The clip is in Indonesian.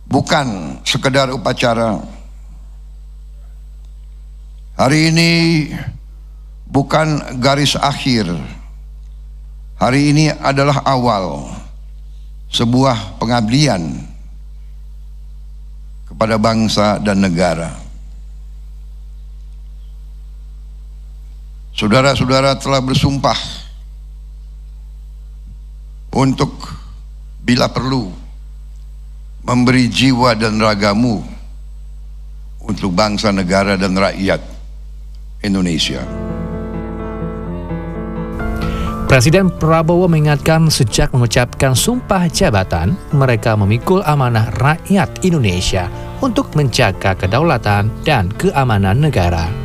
bukan sekedar upacara. Hari ini bukan garis akhir. Hari ini adalah awal sebuah pengabdian kepada bangsa dan negara. Saudara-saudara telah bersumpah untuk bila perlu memberi jiwa dan ragamu untuk bangsa, negara, dan rakyat Indonesia. Presiden Prabowo mengingatkan sejak mengucapkan sumpah jabatan, mereka memikul amanah rakyat Indonesia untuk menjaga kedaulatan dan keamanan negara.